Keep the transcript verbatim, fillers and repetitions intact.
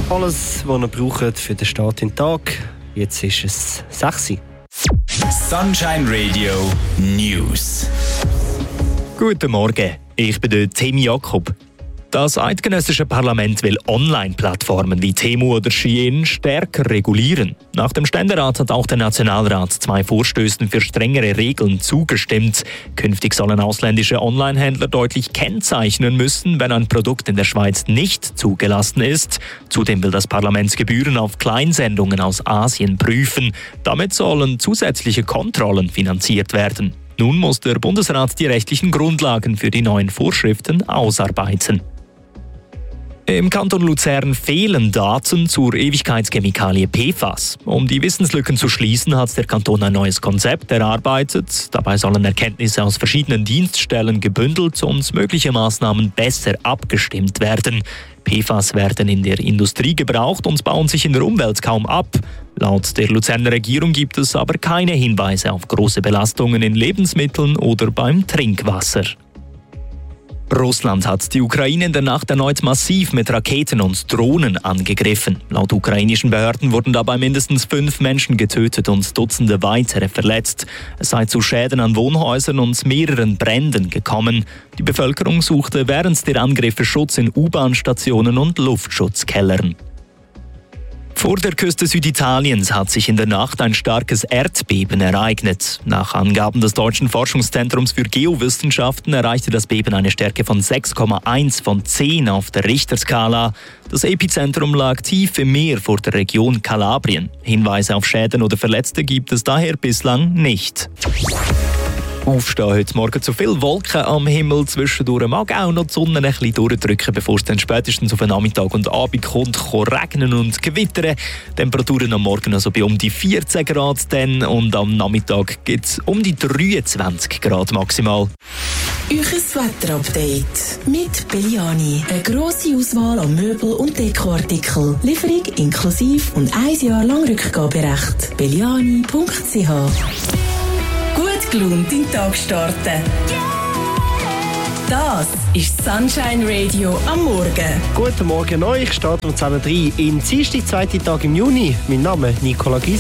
Alles, was ihr braucht für den Start in den Tag. Jetzt ist es sechs Uhr. Sunshine Radio News. Guten Morgen, ich bin der Tim Jakob. Das eidgenössische Parlament will Online-Plattformen wie Temu oder Shein stärker regulieren. Nach dem Ständerat hat auch der Nationalrat zwei Vorstößen für strengere Regeln zugestimmt. Künftig sollen ausländische Online-Händler deutlich kennzeichnen müssen, wenn ein Produkt in der Schweiz nicht zugelassen ist. Zudem will das Parlament Gebühren auf Kleinsendungen aus Asien prüfen. Damit sollen zusätzliche Kontrollen finanziert werden. Nun muss der Bundesrat die rechtlichen Grundlagen für die neuen Vorschriften ausarbeiten. Im Kanton Luzern fehlen Daten zur Ewigkeitschemikalie P F A S. Um die Wissenslücken zu schließen, hat der Kanton ein neues Konzept erarbeitet. Dabei sollen Erkenntnisse aus verschiedenen Dienststellen gebündelt und mögliche Maßnahmen besser abgestimmt werden. P F A S werden in der Industrie gebraucht und bauen sich in der Umwelt kaum ab. Laut der Luzerner Regierung gibt es aber keine Hinweise auf große Belastungen in Lebensmitteln oder beim Trinkwasser. Russland hat die Ukraine in der Nacht erneut massiv mit Raketen und Drohnen angegriffen. Laut ukrainischen Behörden wurden dabei mindestens fünf Menschen getötet und Dutzende weitere verletzt. Es sei zu Schäden an Wohnhäusern und mehreren Bränden gekommen. Die Bevölkerung suchte während der Angriffe Schutz in U-Bahn-Stationen und Luftschutzkellern. Vor der Küste Süditaliens hat sich in der Nacht ein starkes Erdbeben ereignet. Nach Angaben des Deutschen Forschungszentrums für Geowissenschaften erreichte das Beben eine Stärke von sechs Komma eins von zehn auf der Richterskala. Das Epizentrum lag tief im Meer vor der Region Kalabrien. Hinweise auf Schäden oder Verletzte gibt es daher bislang nicht. Aufstehen heute Morgen zu viel Wolken am Himmel. Zwischendurch mag auch noch die Sonne ein bisschen durchdrücken, bevor es dann spätestens auf den Nachmittag und Abend kommt, kann regnen und gewittern. Temperaturen am Morgen also bei um die vierzehn Grad dann, und am Nachmittag gibt es um die dreiundzwanzig Grad maximal. Euches Wetterupdate mit Belliani. Eine grosse Auswahl an Möbel- und Dekoartikel. Lieferung inklusive und ein Jahr lang Rückgaberecht. belliani punkt c h. Gut gelaunt in den Tag starten. Das ist Sunshine Radio am Morgen. Guten Morgen euch, starten wir zusammen rein in den Dienstag, zweiten Tag im Juni. Mein Name ist Nicola Gysi.